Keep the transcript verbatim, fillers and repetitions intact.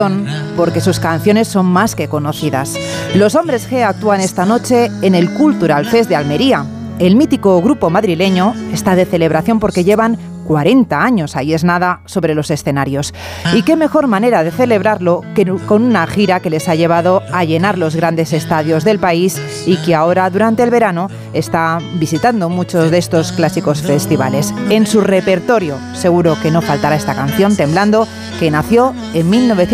porque sus canciones son más que conocidas. Los Hombres G actúan esta noche en el Cultural Fest de Almería. El mítico grupo madrileño está de celebración porque llevan cuarenta años, ahí es nada, sobre los escenarios. Y qué mejor manera de celebrarlo que con una gira que les ha llevado a llenar los grandes estadios del país y que ahora, durante el verano, está visitando muchos de estos clásicos festivales. En su repertorio seguro que no faltará esta canción, Temblando, que nació en mil novecientos